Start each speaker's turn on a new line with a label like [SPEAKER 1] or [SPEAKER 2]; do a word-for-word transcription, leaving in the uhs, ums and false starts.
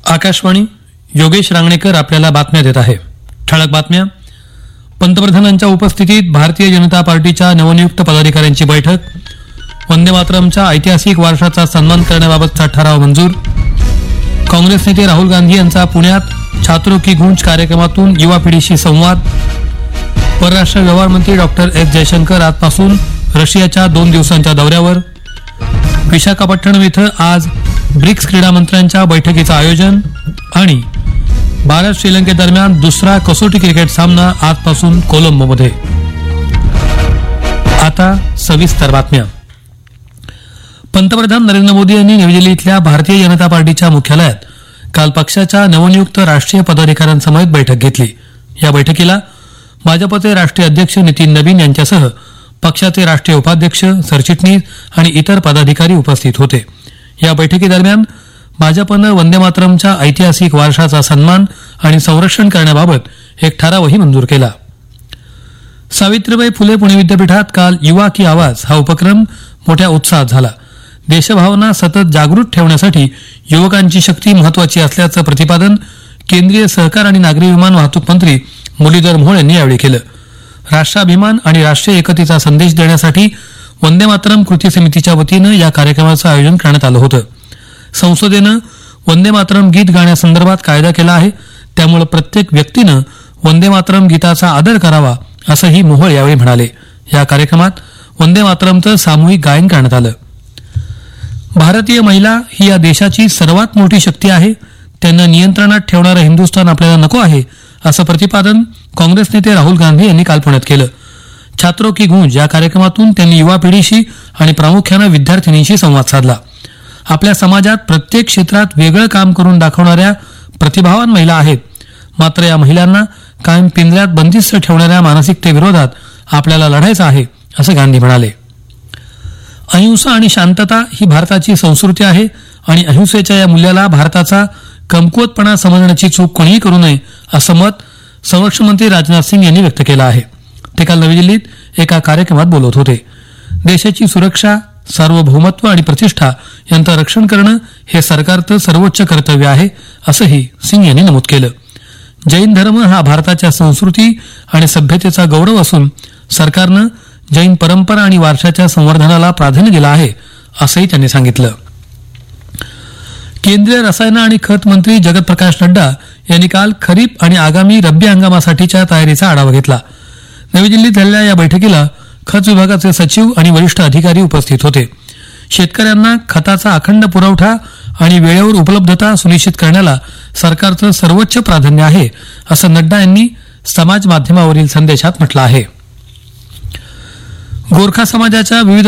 [SPEAKER 1] आकाशवाणी. योगेश रांगणेकर आपल्याला बातम्या देत आहे. ठळक बातम्या. पंतप्रधानांच्या उपस्थितीत भारतीय जनता पार्टीच्या नवनियुक्त पदाधिकाऱ्यांची बैठक. वंदे मातरमच्या ऐतिहासिक वारशाचा सन्मान करण्याबाबतचा ठराव मंजूर. काँग्रेस नेते राहुल गांधी यांचा पुण्यात छात्रों की गूंज कार्यक्रमातून युवा पिढीशी संवाद. परराष्ट्र व्यवहार मंत्री डॉक्टर एस जयशंकर आजपासून रशियाच्या दोन दिवसांच्या दौऱ्यावर. विशाखापट्टणम इथं आज ब्रिक्स क्रीडा मंत्र्यांच्या बैठकीचं आयोजन. आणि भारत श्रीलंकेदरम्यान दुसरा कसोटी क्रिकेट सामना आजपासून कोलंबोमध्ये. आता सविस्तर बातम्या. पंतप्रधान नरेंद्र मोदी यांनी नवी दिल्ली इथल्या भारतीय जनता पार्टीच्या मुख्यालयात काल पक्षाच्या नवनियुक्त राष्ट्रीय पदाधिकाऱ्यांसमवेत बैठक घेतली. या बैठकीला भाजपचे राष्ट्रीय अध्यक्ष नितीन नवीन यांच्यासह पक्षाचे राष्ट्रीय उपाध्यक्ष, सरचिटणीस आणि इतर पदाधिकारी उपस्थित होते. या बैठकीदरम्यान भाजपनं वंदे मातरमच्या ऐतिहासिक वारशाचा सन्मान आणि संरक्षण करण्याबाबत एक ठरावही मंजूर केला. सावित्रीबाई फुले पुणे विद्यापीठात काल युवा की आवाज हा उपक्रम मोठ्या उत्साहात झाला. देशभावना सतत जागृत ठेवण्यासाठी युवकांची शक्ती महत्वाची असल्याचं प्रतिपादन केंद्रीय सहकार आणि नागरी विमान वाहतूक मंत्री मुरलीधर मोहोळ यांनी यावेळी केलं. राष्ट्राभिमान आणि राष्ट्रीय एकतेचा संदेश देण्यासाठी वंदे मातरम कृती समितीच्या वतीनं या कार्यक्रमाचं आयोजन करण्यात आलं होतं. संसदेनं वंदे मातरम गीत गाण्यासंदर्भात कायदा केला आहे, त्यामुळे प्रत्येक व्यक्तीनं वंदे मातरम गीताचा आदर करावा असंही मोहोळ यावेळी म्हणाले. या कार्यक्रमात वंदे मातरमचं सामूहिक गायन करण्यात आलं. भारतीय महिला ही या देशाची सर्वात मोठी शक्ती आहे. त्यांना नियंत्रणात ठेवणारं हिंदुस्थान आपल्याला नको आहे असं प्रतिपादन काँग्रेस नेते राहुल गांधी यांनी काल पुण्यात केलं. छात्रों की गूंज या कार्यक्रमातून त्यांनी युवा पिढीशी आणि प्रामुख्यानं विद्यार्थिनींशी संवाद साधला. आपल्या समाजात प्रत्येक क्षेत्रात वेगळं काम करून दाखवणाऱ्या प्रतिभावान महिला आहेत, मात्र या महिलांना कायम पिंजऱ्यात बंदिस्त ठेवणाऱ्या मानसिकतेविरोधात आपल्याला लढायचं आहे असं गांधी म्हणाले. अहिंसा आणि शांतता ही भारताची संस्कृती आहे आणि अहिंसेच्या या मूल्याला भारताचा कमकुवतपणा समजण्याची चूक कोणीही करू नये असं मत संरक्षण मंत्री राजनाथ सिंग यांनी व्यक्त केलं आहे. ते काल नवी दिल्लीत एका कार्यक्रमात बोलत होते. देशाची सुरक्षा, सार्वभौमत्व आणि प्रतिष्ठा यांचं रक्षण करणं हे सरकारचं सर्वोच्च कर्तव्य आहे असंही सिंग यांनी नमूद केलं. जैन धर्म हा भारताच्या संस्कृती आणि सभ्यतेचा गौरव असून सरकारनं जैन परंपरा आणि वारशाच्या संवर्धनाला प्राधान्य दिलं आहे असंही त्यांनी सांगितलं. केंद्रीय रसायनं आणि खत मंत्री जगत प्रकाश नड्डा यांनी काल खरीप आणि आगामी रब्बी हंगामासाठीच्या तयारीचा आढावा घेतला. नवी दिल्लीत झालेल्या या बैठकीला खत विभागाचे सचिव आणि वरिष्ठ अधिकारी उपस्थित होते. शेतकऱ्यांना खताचा अखंड पुरवठा आणि वेळेवर उपलब्धता सुनिश्चित करण्याला सरकारचं सर्वोच्च प्राधान्य आहे असं नड्डा यांनी समाज माध्यमावरील संदेशात म्हटलं आहे. गोरखा समाजाच्या विविध